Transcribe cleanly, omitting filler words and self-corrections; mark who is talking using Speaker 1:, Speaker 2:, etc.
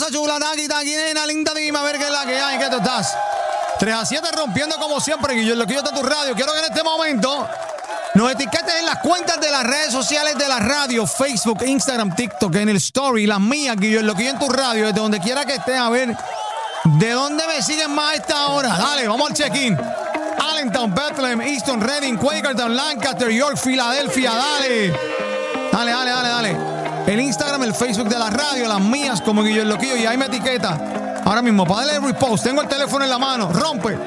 Speaker 1: hermosa, chula, taqui, nena, linda, dime a ver qué es la que hay, ¿qué tú estás? 3 a 7 rompiendo como siempre, Guillo, lo que yo está tu radio. Quiero que en este momento nos etiquetes en las cuentas de las redes sociales de la radio, Facebook, Instagram, TikTok, en el story, las mías, Guillo, lo que yo en tu radio, desde donde quiera que estés, a ver de dónde me siguen más a esta hora. Dale, vamos al check-in. Allentown, Bethlehem, Easton, Reading, Quakertown, Lancaster, York, Filadelfia, dale. Dale. El Instagram, el Facebook de la radio, las mías como Guillo el Loquillo, y ahí me etiqueta. Ahora mismo, para darle repost, tengo el teléfono en la mano, rompe.